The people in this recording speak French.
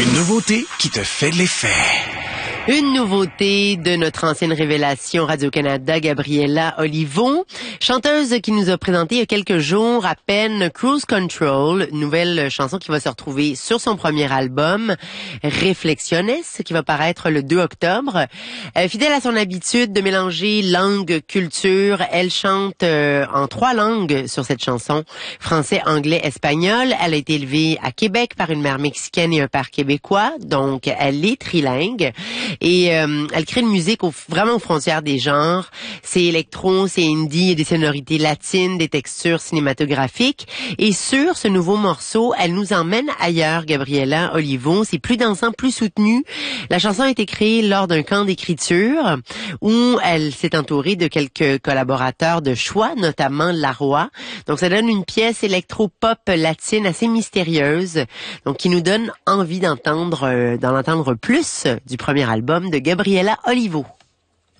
Une nouveauté qui te fait de l'effet. Une nouveauté de notre ancienne révélation Radio-Canada, Gabriella Olivo, chanteuse qui nous a présenté il y a quelques jours à peine Cruise Control, nouvelle chanson qui va se retrouver sur son premier album, Reflexiones, qui va paraître le 2 octobre. Fidèle à son habitude de mélanger langue, culture, elle chante en 3 langues sur cette chanson, français, anglais, espagnol. Elle a été élevée à Québec par une mère mexicaine et un père québécois, donc elle est trilingue. Et elle crée une musique vraiment aux frontières des genres. C'est électro, c'est indie, il y a des sonorités latines, des textures cinématographiques. Et sur ce nouveau morceau, elle nous emmène ailleurs, Gabriella Olivo. C'est plus dansant, plus soutenu. La chanson a été créée lors d'un camp d'écriture où elle s'est entourée de quelques collaborateurs de choix, notamment Laroy. Donc ça donne une pièce électro-pop latine assez mystérieuse, donc qui nous donne envie d'en entendre plus du premier album de Gabriella Olivo.